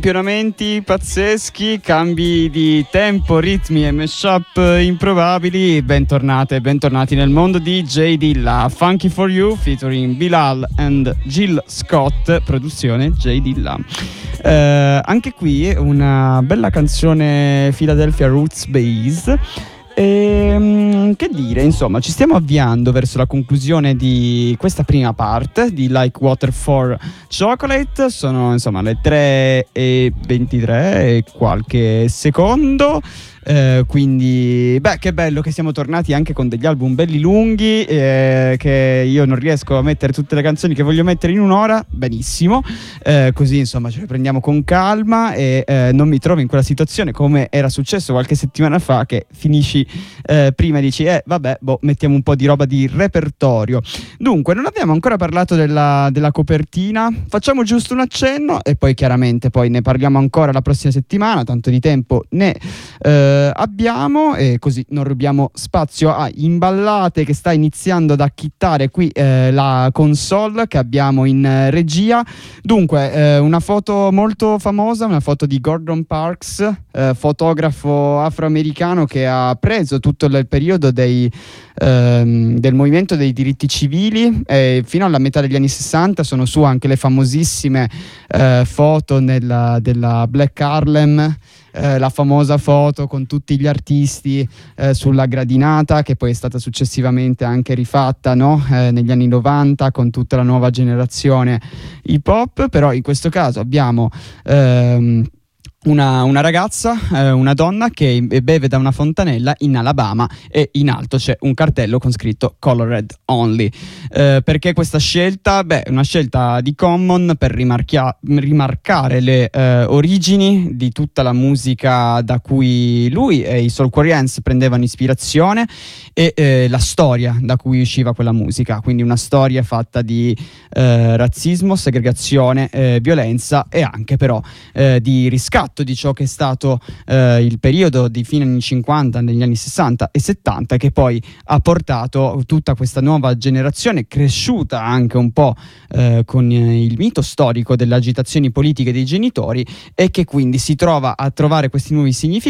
Campionamenti pazzeschi, cambi di tempo, ritmi e mashup improbabili. Bentornati nel mondo di J Dilla. Funky for You featuring Bilal and Jill Scott, produzione J Dilla. Anche qui una bella canzone Philadelphia Roots based. Che dire, insomma, ci stiamo avviando verso la conclusione di questa prima parte di Like Water for Chocolate. Sono insomma le 3:23 e qualche secondo. Quindi che bello che siamo tornati anche con degli album belli lunghi, che io non riesco a mettere tutte le canzoni che voglio mettere in un'ora. Benissimo, così insomma ce le prendiamo con calma e non mi trovo in quella situazione come era successo qualche settimana fa, che finisci prima e dici mettiamo un po' di roba di repertorio. Dunque non abbiamo ancora parlato della copertina, facciamo giusto un accenno e poi chiaramente ne parliamo ancora la prossima settimana, tanto di tempo ne abbiamo, e così non rubiamo spazio a Imballate, che sta iniziando ad acchittare qui la console che abbiamo in regia. Dunque una foto molto famosa, una foto di Gordon Parks, fotografo afroamericano che ha preso tutto il periodo del movimento dei diritti civili, fino alla metà degli anni 60. Sono su anche le famosissime foto della Black Harlem, la famosa foto con tutti gli artisti sulla gradinata, che poi è stata successivamente anche rifatta negli anni 90 con tutta la nuova generazione hip hop. Però in questo caso abbiamo una ragazza, una donna che beve da una fontanella in Alabama, e in alto c'è un cartello con scritto Colored Only. Perché questa scelta? Una scelta di Common per rimarcare le origini di tutta la musica da cui lui e i Soulquarians prendevano ispirazione, e la storia da cui usciva quella musica, quindi una storia fatta di razzismo, segregazione, violenza, e anche però di riscatto di ciò che è stato il periodo di fine anni 50, negli anni 60 e 70, che poi ha portato tutta questa nuova generazione, cresciuta anche un po' con il mito storico delle agitazioni politiche dei genitori, e che quindi si trova a trovare questi nuovi significati